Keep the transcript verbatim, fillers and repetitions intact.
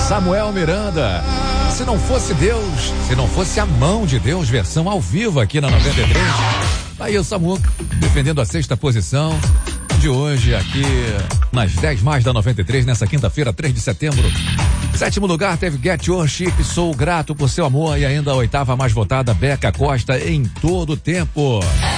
Samuel Miranda. Se não fosse Deus, se não fosse a mão de Deus, versão ao vivo aqui na noventa e três. Aí o Samuca defendendo a sexta posição de hoje aqui nas dez mais da noventa e três, nessa quinta-feira, três de setembro. Sétimo lugar teve Get Your Ship, Sou Grato por Seu Amor, e ainda a oitava mais votada, Beca Costa, Em Todo Tempo.